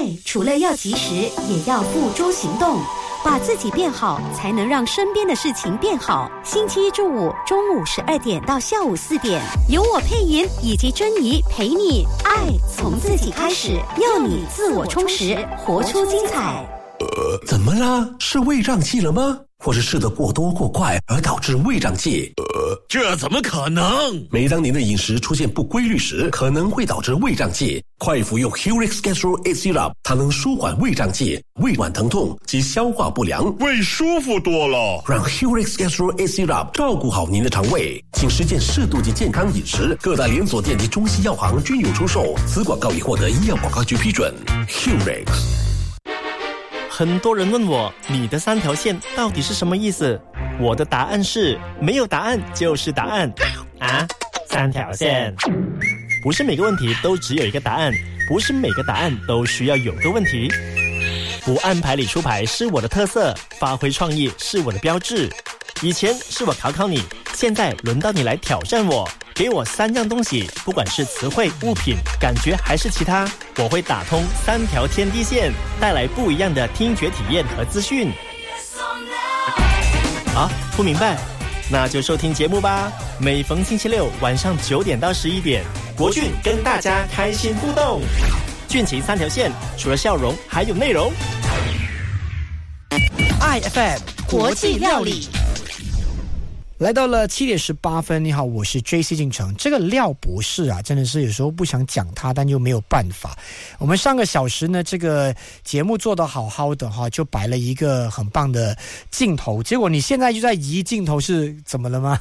除了要及时，也要付诸行动。把自己变好，才能让身边的事情变好。星期一至五中午12点到下午4点，由我配音以及珍妮陪你爱从自己开始，要你自我充实，活出精彩。 怎么啦？是胃胀气了吗？或是吃得过多过快而导致胃胀气？ 这怎么可能？ 每当您的饮食出现不规律时，可能会导致胃胀气。快服用 Helix Gastro A Syrup， 它能舒缓胃胀气、胃脘疼痛及消化不良， 胃舒服多了。 让 Helix Gastro A Syrup 照顾好您的肠胃，请实践适度及健康饮食。各大连锁店及中西药行均有出售。此广告已获得医药广告局批准。Helix。 很多人问我，你的3条线到底是什么意思？我的答案是，没有答案就是答案。啊，3条线。不是每个问题都只有一个答案，不是每个答案都需要有个问题。不按牌理出牌是我的特色，发挥创意是我的标志。以前是我考考你，现在轮到你来挑战我。给我3样东西，不管是词汇、物品、感觉还是其他，我会打通3条天地线，带来不一样的听觉体验和资讯。啊，不明白？那就收听节目吧。每逢星期六晚上9点到11点，国俊跟大家开心互动。俊奇3条线，除了笑容还有内容。 IFM 国际料理。来到了7点18分，你好，我是 JC 进城。这个廖博士啊，真的是有时候不想讲他，但又没有办法。我们上个小时呢，这个节目做得好好的哈，就摆了一个很棒的镜头，结果你现在就在移镜头，是怎么了吗？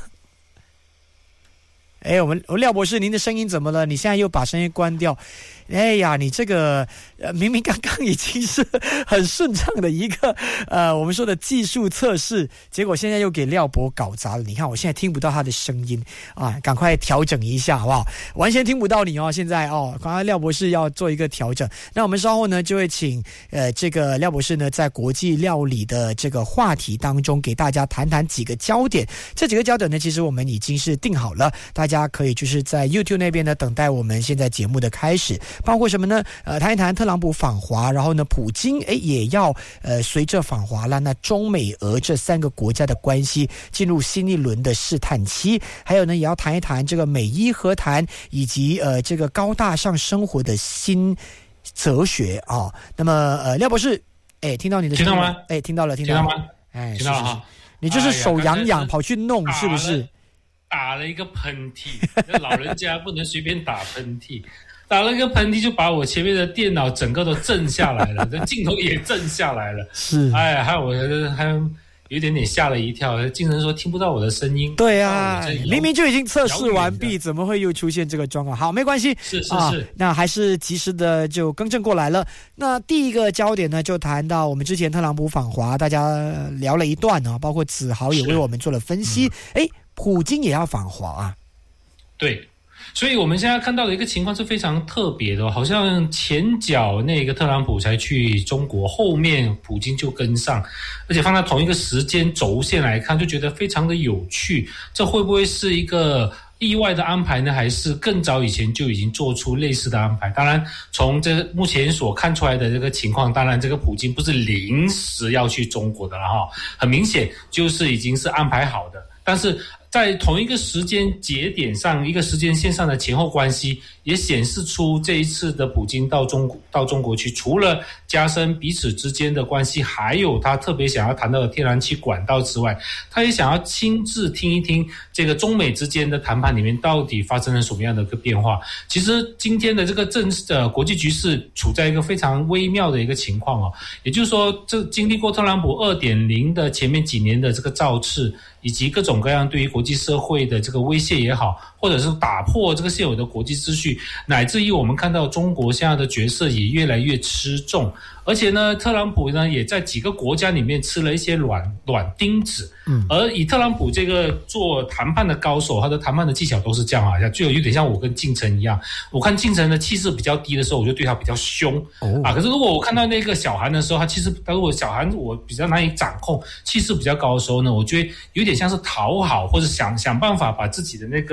哎，我廖博士，您的声音怎么了？你现在又把声音关掉。哎呀，你这个明明刚刚已经是很顺畅的一个我们说的技术测试，结果现在又给廖博搞砸了。你看我现在听不到他的声音啊，赶快调整一下好不好？完全听不到你哦，现在哦，刚刚廖博士要做一个调整。那我们稍后呢就会请这个廖博士呢在国际料理的这个话题当中给大家谈谈几个焦点。这几个焦点呢，其实我们已经是定好了，大家可以就是在 YouTube 那边呢等待我们现在节目的开始。包括什么呢？谈一谈特朗普访华，然后呢，普京也要随着访华了。那中美俄这3个国家的关系进入新一轮的试探期，还有呢，也要谈一谈这个美伊和谈以及这个高大上生活的新哲学啊。那么廖博士，听到你的声音听到吗？ 听到了，听到吗？ 听到了哈。你就是手痒痒跑去弄，是不是？ 打了一个喷嚏，老人家不能随便打喷嚏。打了一个喷嚏就把我前面的电脑整个都震下来了，这镜头也震下来了。 是， 还有我还有点吓了一跳。精神说听不到我的声音。 对啊，明明就已经测试完毕，怎么会又出现这个状况？好，没关系， 是、 那还是及时的就更正过来了。那第一个焦点呢，就谈到我们之前特朗普访华，大家聊了一段啊，包括子豪也为我们做了分析。普京也要访华啊？ 对。所以我们现在看到的一个情况是非常特别的，好像前脚那个特朗普才去中国，后面普京就跟上，而且放在同一个时间轴线来看，就觉得非常的有趣。这会不会是一个意外的安排呢？还是更早以前就已经做出类似的安排？当然，从这目前所看出来的这个情况，当然这个普京不是临时要去中国的了哈，很明显就是已经是安排好的，但是在同一个时间节点上，一个时间线上的前后关系，也显示出这一次的普京到中国去，除了加深彼此之间的关系，还有他特别想要谈到的天然气管道之外，他也想要亲自听一听这个中美之间的谈判里面到底发生了什么样的一个变化。其实今天的这个国际局势处在一个非常微妙的一个情况哦，也就是说，这经历过特朗普 2.0 的前面几年的这个造次，以及各种各样对于国际社会的这个威胁也好，或者是打破这个现有的国际秩序，乃至于我们看到中国现在的角色也越来越吃重。而且呢，特朗普呢也在几个国家里面吃了一些软钉子。而以特朗普这个做谈判的高手，他的谈判的技巧都是这样啊，就有点像我跟敬晨一样。我看敬晨的气势比较低的时候，我就对他比较凶可是如果我看到那个小韩的时候，他如果小韩我比较难以掌控，气势比较高的时候呢，我觉得有点像是讨好，或者想办法把自己的那个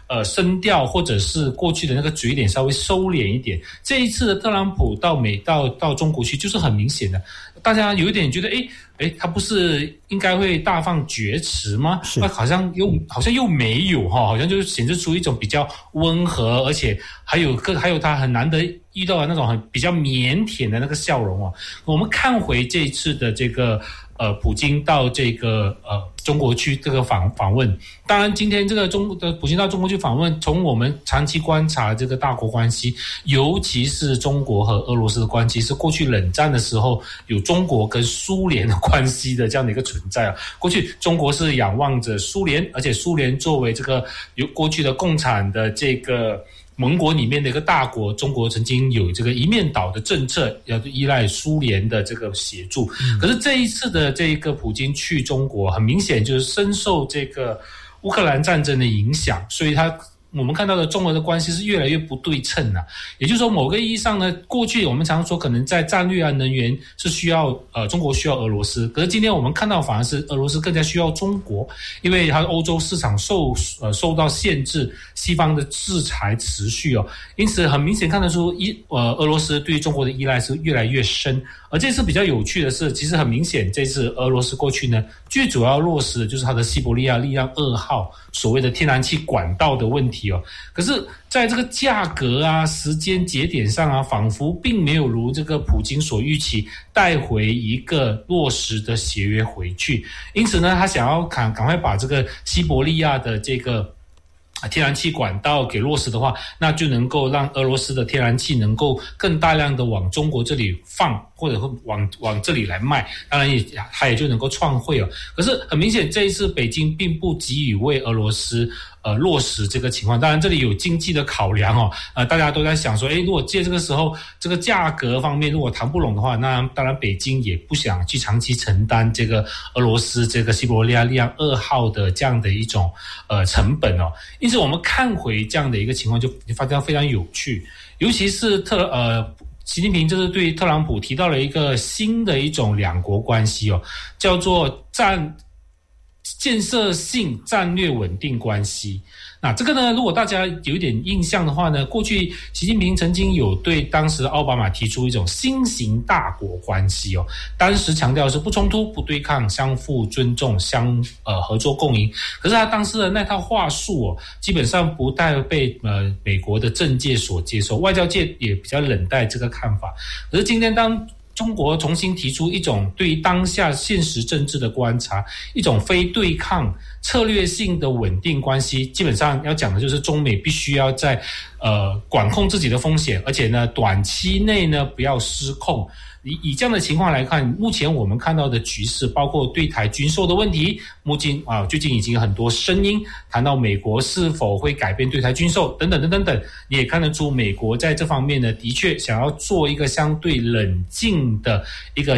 声调或者是过去的那个嘴脸稍微收敛一点。这一次的特朗普到中国去，就是很明显的，大家有一点觉得，他不是应该会大放厥词吗？好像又没有哈，好像就是显示出一种比较温和，而且还有他很难得遇到的那种比较腼腆的那个笑容哦。我们看回这一次的这个普京到这个中国去这个访问，当然今天这个普京到中国去访问，从我们长期观察这个大国关系，尤其是中国和俄罗斯的关系，是过去冷战的时候有中国跟苏联的关系的这样的一个存在啊。过去中国是仰望着苏联，而且苏联作为这个有过去的共产的这个盟国里面的一个大国，中国曾经有这个一面倒的政策，要依赖苏联的这个协助。可是这一次的这个普京去中国，很明显就是深受这个乌克兰战争的影响，所以我们看到的中俄的关系是越来越不对称了。也就是说，某个意义上呢，过去我们常说可能在战略啊、能源是需要中国需要俄罗斯，可是今天我们看到反而是俄罗斯更加需要中国，因为它欧洲市场受到限制，西方的制裁持续哦，因此很明显看得出俄罗斯对于中国的依赖是越来越深。而这次比较有趣的是，其实很明显，这次俄罗斯过去呢，最主要落实的就是它的西伯利亚力量2号所谓的天然气管道的问题哦。可是在这个价格啊、时间节点上啊，仿佛并没有如这个普京所预期带回一个落实的协约回去。因此呢，他想要赶快把这个西伯利亚的这个天然气管道给落实的话，那就能够让俄罗斯的天然气能够更大量的往中国这里放，或者往这里来卖，当然它也就能够创汇哦。可是很明显，这一次北京并不急于为俄罗斯落实这个情况，当然这里有经济的考量哦，大家都在想说，如果借这个时候这个价格方面如果谈不拢的话，那当然北京也不想去长期承担这个俄罗斯这个西伯利亚力量2号的这样的一种成本哦。因此我们看回这样的一个情况，就发现非常有趣，尤其是习近平就是对特朗普提到了一个新的一种两国关系哦，叫做建设性战略稳定关系。那这个呢，如果大家有一点印象的话呢，过去习近平曾经有对当时的奥巴马提出一种新型大国关系哦，当时强调是不冲突、不对抗、相互尊重、合作共赢。可是他当时的那套话术哦，基本上不太被美国的政界所接受，外交界也比较冷待这个看法。可是今天当中国重新提出一种对于当下现实政治的观察，一种非对抗策略性的稳定关系，基本上要讲的就是中美必须要在管控自己的风险，而且呢短期内呢不要失控。以这样的情况来看，目前我们看到的局势，包括对台军售的问题，最近已经有很多声音谈到美国是否会改变对台军售等等，你也看得出美国在这方面呢，的确想要做一个相对冷静的一个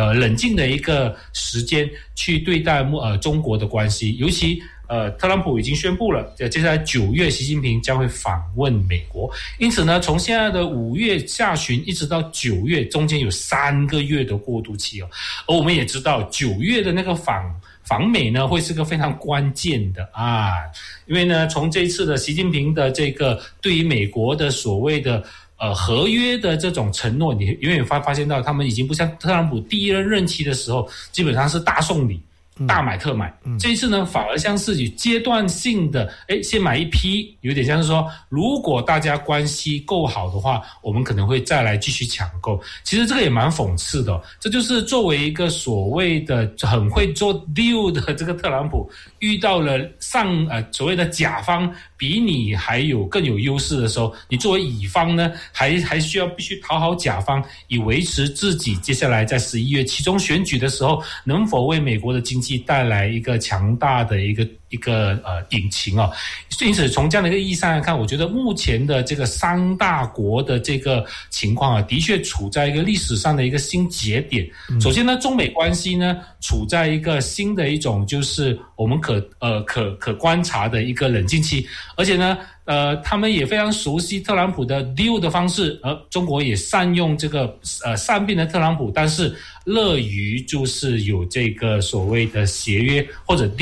时间去对待中国的关系，尤其特朗普已经宣布了，接下来9月习近平将会访问美国，因此呢，从现在的5月下旬一直到9月，中间有3个月的过渡期哦。而我们也知道9月的那个访美呢，会是个非常关键的因为呢，从这一次的习近平的这个对于美国的所谓的合约的这种承诺，你永远发现到他们已经不像特朗普第一任期的时候，基本上是大送礼。大买特买，这一次呢反而像是有阶段性的，先买一批，有点像是说，如果大家关系够好的话，我们可能会再来继续抢购。其实这个也蛮讽刺的这就是作为一个所谓的很会做 deal 的这个特朗普，遇到了所谓的甲方比你还更有优势的时候，你作为乙方呢，还需要必须讨好甲方，以维持自己接下来在11月期中选举的时候，能否为美国的经济带来一个强大的一个引擎哦。因此从这样的一个意义上来看，我觉得目前的这个3大国的这个情况的确处在一个历史上的一个新节点。首先呢，中美关系呢处在一个新的一种就是我们可观察的一个冷静期，而且呢他们也非常熟悉特朗普的 deal 的方式，而中国也善用这个善变的特朗普，但是乐于就是有这个所谓的协约或者 deal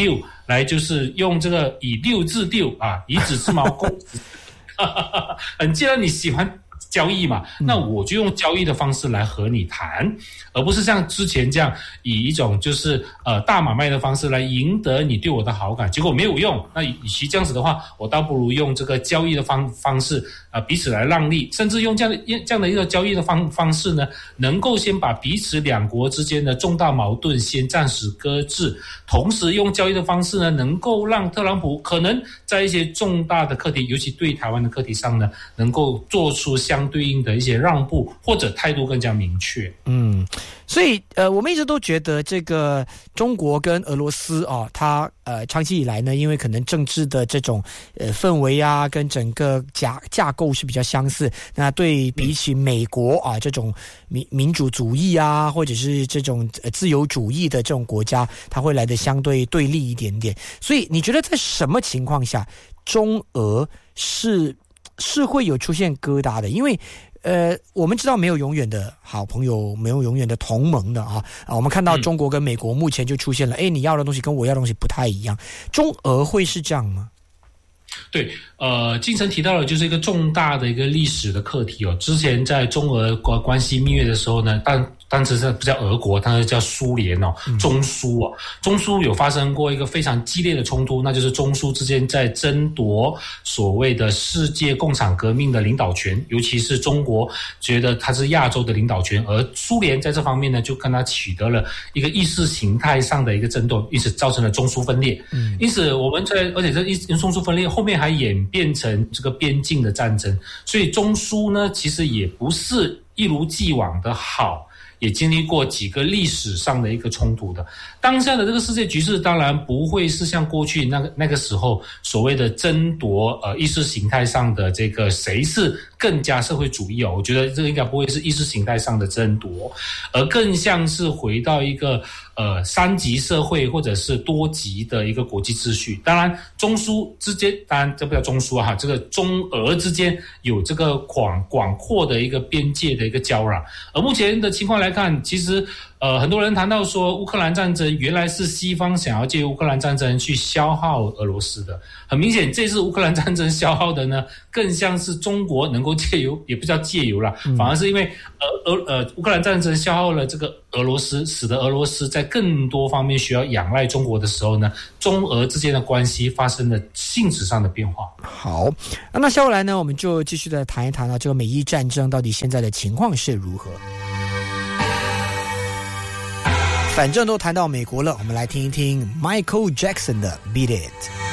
来就是用这个以六制六啊，以子之矛攻子。既然你喜欢交易嘛，那我就用交易的方式来和你谈，而不是像之前这样以一种就是大买卖的方式来赢得你对我的好感，结果没有用。那与其这样子的话，我倒不如用这个交易的方式彼此来让利，甚至用这样的一个交易的方式呢，能够先把彼此两国之间的重大矛盾先暂时搁置，同时用交易的方式呢，能够让特朗普可能在一些重大的课题，尤其对台湾的课题上呢，能够做出相对应的一些让步，或者态度更加明确。 所以我们一直都觉得这个中国跟俄罗斯啊，它长期以来呢，因为可能政治的这种氛围啊，跟整个架构是比较相似，那对比起美国啊这种民主主义啊，或者是这种自由主义的这种国家，它会来的相对对立一点点。所以你觉得在什么情况下中俄是会有出现疙瘩的？因为我们知道没有永远的好朋友，没有永远的同盟的啊。我们看到中国跟美国目前就出现了，你要的东西跟我要的东西不太一样。中俄会是这样吗？ 对，晋城提到了就是一个重大的一个历史的课题哦。之前在中俄关系蜜月的时候呢，当时是不叫俄国，它是叫苏联哦，中苏哦。中苏有发生过一个非常激烈的冲突，那就是中苏之间在争夺所谓的世界共产革命的领导权，尤其是中国觉得它是亚洲的领导权，而苏联在这方面呢就跟它取得了一个意识形态上的一个争斗，因此造成了中苏分裂。因此我们而且这中苏分裂后面还演变成这个边境的战争，所以中苏呢其实也不是一如既往的好，也经历过几个历史上的一个冲突的。当下的这个世界局势当然不会是像过去那个时候所谓的争夺意识形态上的这个谁是更加社会主义哦，我觉得这个应该不会是意识形态上的争夺，而更像是回到一个三级社会或者是多级的一个国际秩序。当然中苏之间，当然这不叫中苏啊，这个中俄之间有这个广阔的一个边界的一个交壤。而目前的情况来看，其实很多人谈到说乌克兰战争原来是西方想要借乌克兰战争去消耗俄罗斯的，很明显这次乌克兰战争消耗的呢更像是中国能够借由，也不叫借由啦，反而是因为乌克兰战争消耗了这个俄罗斯，使得俄罗斯在更多方面需要仰赖中国的时候呢，中俄之间的关系发生了性质上的变化。 好，那接下来呢，我们就继续的谈一谈这个美伊战争到底现在的情况是如何。反正都谈到美国了，我们来听一听 Michael Jackson 的 Beat It。